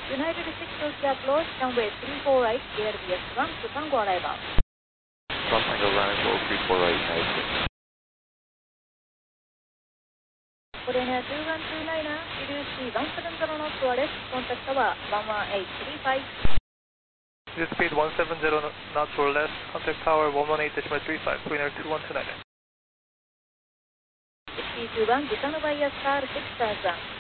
United 6 approach, runway 34 right, ARBS 1 to Tango arrival. 1 Tango arrival 34 right, United. Korean 2129er, WC 170 knots wireless, contact tower 11835. This speed 170 knots or less, contact tower 118.35, Korean 2129er. XC21, Japan Bias Star 6000.